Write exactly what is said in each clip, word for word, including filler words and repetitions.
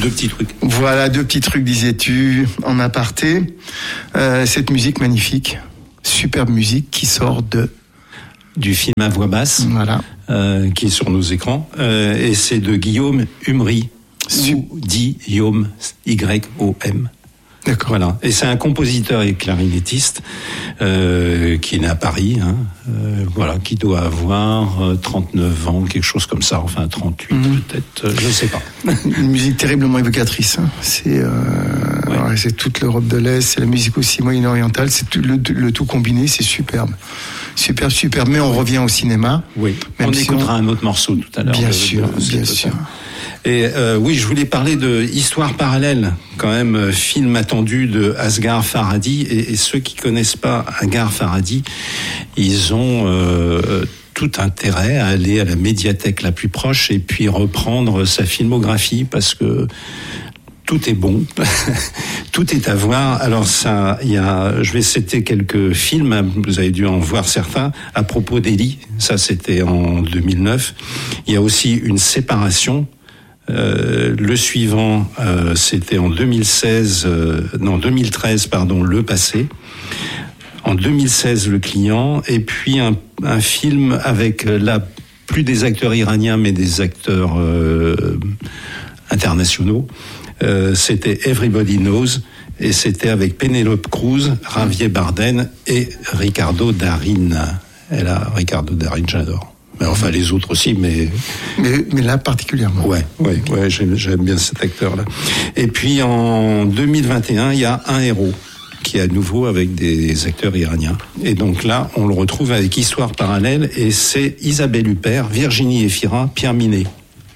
deux petits trucs. Voilà, deux petits trucs, disais-tu, en aparté. Euh, cette musique magnifique, superbe musique qui sort de... Du film à voix basse, voilà. euh, qui est sur nos écrans, euh, et c'est de Guillaume Umry, ou dit Guillaume, Y O M. D'accord. Voilà. Et c'est un compositeur et clarinettiste euh, qui est né à Paris, hein, euh, voilà, qui doit avoir euh, trente-neuf ans, quelque chose comme ça, enfin trente-huit mmh. peut-être, euh, je sais pas. Une musique terriblement évocatrice. Hein. C'est, euh, ouais. Ouais, c'est toute l'Europe de l'Est, c'est la musique aussi moyen-orientale, c'est tout, le, le tout combiné, c'est superbe. Superbe, superbe. Mais on revient au cinéma. Oui. On si écoutera on... un autre morceau tout à l'heure. Bien de, sûr, de, de, bien de sûr. Ça. Et euh, oui, je voulais parler de Histoire parallèle, quand même, euh, film attendu de Asghar Farhadi. Et, et ceux qui connaissent pas Asghar Farhadi, ils ont euh, tout intérêt à aller à la médiathèque la plus proche et puis reprendre sa filmographie, parce que tout est bon, tout est à voir. Alors ça, il y a, je vais citer quelques films, vous avez dû en voir certains, à propos d'Eli, ça c'était en deux mille neuf. Il y a aussi Une séparation. Euh, le suivant, euh, c'était en deux mille seize, euh, non deux mille treize, pardon, Le Passé. En deux mille seize, Le Client, et puis un, un film avec euh, là plus des acteurs iraniens, mais des acteurs euh, internationaux. Euh, c'était Everybody Knows, et c'était avec Penélope Cruz, Javier Bardem et Ricardo Darín. Et là, Ricardo Darín, j'adore. Mais enfin, les autres aussi, mais... Mais, mais là, particulièrement. Ouais, ouais, ouais, j'aime, j'aime bien cet acteur-là. Et puis, en deux mille vingt et un, il y a Un héros, qui est à nouveau avec des acteurs iraniens. Et donc là, on le retrouve avec Histoire parallèle, et c'est Isabelle Huppert, Virginie Efira, Pierre Minet.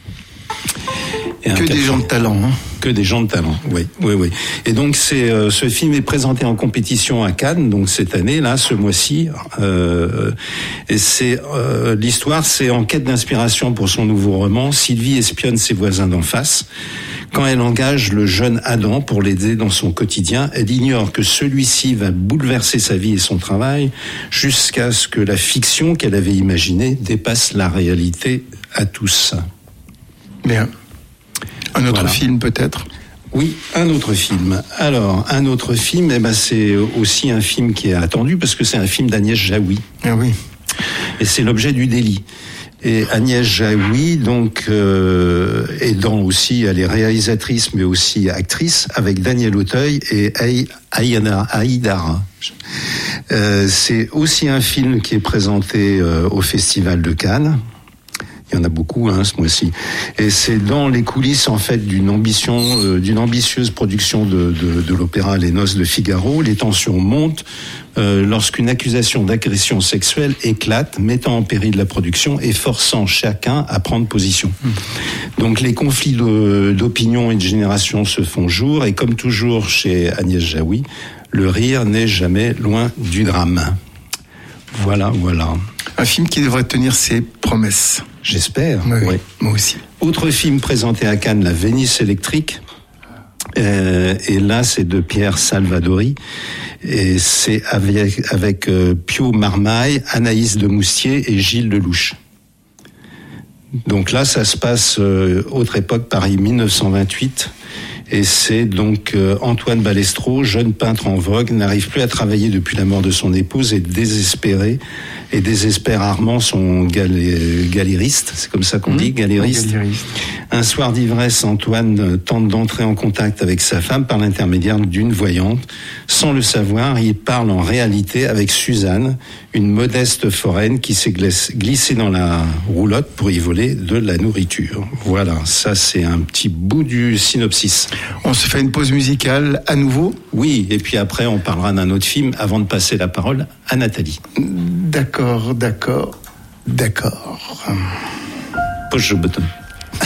Et que des gens de talent, hein. Que des gens de talent, oui, oui, oui. Et donc c'est euh, ce film est présenté en compétition à Cannes, donc cette année là, ce mois-ci. Euh, et c'est euh, l'histoire, c'est en quête d'inspiration pour son nouveau roman. Sylvie espionne ses voisins d'en face. Quand elle engage le jeune Adam pour l'aider dans son quotidien, elle ignore que celui-ci va bouleverser sa vie et son travail, jusqu'à ce que la fiction qu'elle avait imaginée dépasse la réalité à tous. Bien. Un autre Voilà. film peut-être ? Oui, un autre film. Alors, un autre film, eh ben, c'est aussi un film qui est attendu, parce que c'est un film d'Agnès Jaoui. Ah oui. Et c'est L'objet du délit. Et Agnès Jaoui, donc, euh, aidant aussi, elle est réalisatrice, mais aussi actrice, avec Daniel Auteuil et Aïda Haïdara. Euh, c'est aussi un film qui est présenté euh, au Festival de Cannes. Il y en a beaucoup, hein, ce mois-ci. Et c'est dans les coulisses, en fait, d'une ambition, euh, d'une ambitieuse production de, de, de l'opéra Les Noces de Figaro. Les tensions montent euh, lorsqu'une accusation d'agression sexuelle éclate, mettant en péril la production et forçant chacun à prendre position. Mmh. Donc les conflits de, d'opinion et de génération se font jour, et comme toujours chez Agnès Jaoui, le rire n'est jamais loin du drame. Voilà, voilà. Un film qui devrait tenir ses promesses. J'espère. Oui, oui. Moi aussi. Autre film présenté à Cannes, La Vénice électrique. Euh, et là, c'est de Pierre Salvadori. Et c'est avec, avec euh, Pio Marmaille, Anaïs de Moustier et Gilles Lelouch. Donc là, ça se passe, euh, autre époque, Paris dix-neuf cent vingt-huit. Et c'est donc euh, Antoine Balestro, jeune peintre en vogue, n'arrive plus à travailler depuis la mort de son épouse, et désespéré, et désespère Armand, son gal- galériste, c'est comme ça qu'on mmh, dit, galériste. galériste. Un soir d'ivresse, Antoine tente d'entrer en contact avec sa femme par l'intermédiaire d'une voyante. Sans le savoir, il parle en réalité avec Suzanne, une modeste foraine qui s'est glissée dans la roulotte pour y voler de la nourriture. Voilà, ça c'est un petit bout du synopsis. On se fait une pause musicale à nouveau ? Oui, et puis après on parlera d'un autre film avant de passer la parole à Nathalie. D'accord, d'accord, d'accord. Push the button.